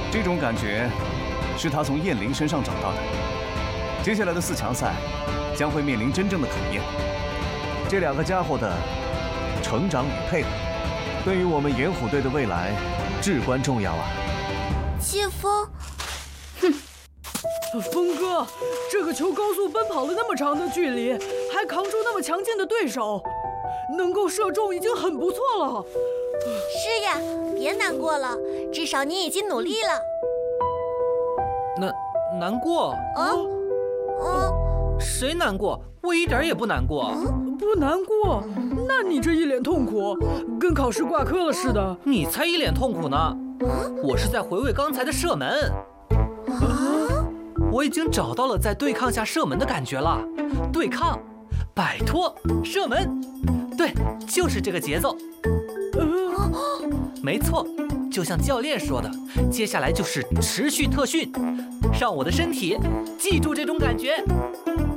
这种感觉是他从燕灵身上找到的。接下来的4强赛将会面临真正的考验，这2个家伙的成长与配合，对于我们炎虎队的未来至关重要啊！ 切风， 风哥，这个球高速奔跑了那么长的距离，还扛住那么强劲的对手，能够射中已经很不错了。 是呀，别难过了，至少你已经努力了。 难过？谁难过？我一点也不难过。 不难过？那你这一脸痛苦，跟考试挂科了似的。 你才一脸痛苦呢！我是在回味刚才的射门。我已经找到了在对抗下射门的感觉了。对抗，摆脱，射门。对，就是这个节奏。没错，就像教练说的，接下来就是持续特训，让我的身体记住这种感觉。